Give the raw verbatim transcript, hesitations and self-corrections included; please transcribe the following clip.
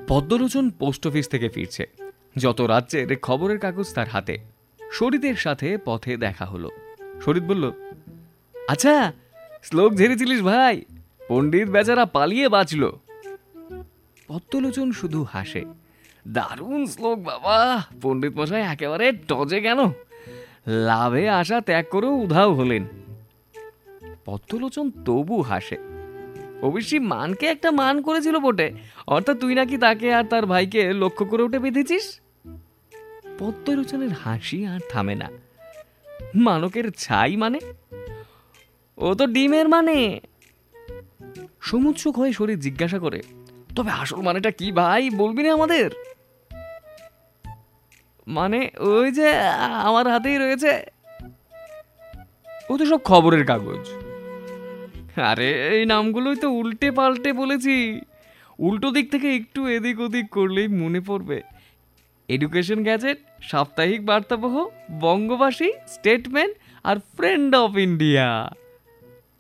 পদ্মলোচন post office থেকে ফিরছে, যত রাজ্যের খবরের কাগজ তার হাতে। শরিতের সাথে পথে দেখা হলো। শরিত বলল, আচ্ছা শ্লোক ঝেড়েছিলিস ভাই, পণ্ডিত বেচারা পালিয়ে বাঁচল। পদ্মলোচন শুধু হাসে, দারুণ শ্লোক বাবা, পণ্ডিত মশাই একেবারে টজে কেন, লাভে আশা ত্যাগ করেও উধাও হলেন। পদ্মলোচন তবু হাসে, অবশ্যই মানকে একটা মান করেছিল বটে, অর্থাৎ তুই নাকি তাকে আর তার ভাইকে লক্ষ্য করে উঠে বেঁধেছিস। পদ্মলোচনের হাসি আর থামে না। মানকের ছাই মানে? ও তো ডিমের মানে। সমুৎসুক হয়ে শরীর জিজ্ঞাসা করে, তবে আসল মানেটা কি ভাই, বলবি না আমাদের? মানে ওই যে আমার হাতেই রয়েছে। ও তো সব খবরের কাগজ। আরে এই নামগুলোই তো উল্টে পাল্টে বলেছি, উল্টো দিক থেকে একটু এদিক ওদিক করলেই মনে পড়বে। এডুকেশন গ্যাজেট, সাপ্তাহিক বার্তাবহ, বঙ্গবাসী, statement R friend of India.